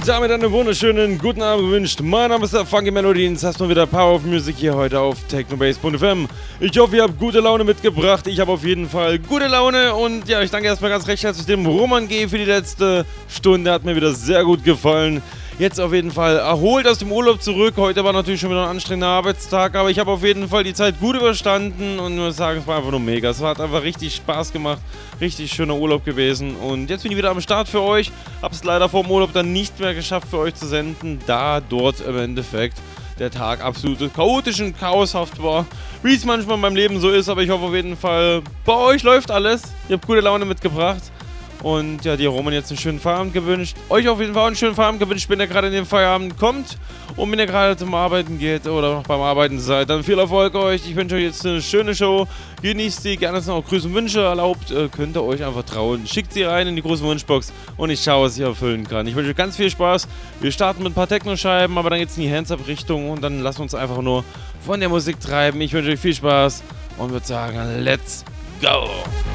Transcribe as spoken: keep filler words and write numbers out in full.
damit einen wunderschönen guten Abend gewünscht. Mein Name ist der Funky Melodies. Hast mal wieder Power of Music hier heute auf technobase punkt f m. Ich hoffe, ihr habt gute Laune mitgebracht. Ich habe auf jeden Fall gute Laune. Und ja, ich danke erstmal ganz recht herzlich dem Roman G. für die letzte Stunde. Hat mir wieder sehr gut gefallen. Jetzt auf jeden Fall erholt aus dem Urlaub zurück. Heute war natürlich schon wieder ein anstrengender Arbeitstag, aber ich habe auf jeden Fall die Zeit gut überstanden und muss sagen, es war einfach nur mega. Es hat einfach richtig Spaß gemacht, richtig schöner Urlaub gewesen und jetzt bin ich wieder am Start für euch. Habe es leider vor dem Urlaub dann nicht mehr geschafft für euch zu senden, da dort im Endeffekt der Tag absolut chaotisch und chaoshaft war, wie es manchmal in meinem Leben so ist, aber ich hoffe auf jeden Fall, bei euch läuft alles. Ihr habt gute Laune mitgebracht. Und ja, dir Roman jetzt einen schönen Feierabend gewünscht. Euch auf jeden Fall einen schönen Feierabend gewünscht, wenn ihr gerade in den Feierabend kommt. Und wenn ihr gerade zum Arbeiten geht oder noch beim Arbeiten seid, dann viel Erfolg euch. Ich wünsche euch jetzt eine schöne Show. Genießt sie, gerne sind auch Grüße und Wünsche erlaubt. Äh, könnt ihr euch einfach trauen. Schickt sie rein in die große Wunschbox und ich schaue, was ich erfüllen kann. Ich wünsche euch ganz viel Spaß. Wir starten mit ein paar Techno-Scheiben, aber dann geht es in die Hands-Up-Richtung und dann lassen wir uns einfach nur von der Musik treiben. Ich wünsche euch viel Spaß und würde sagen, let's go!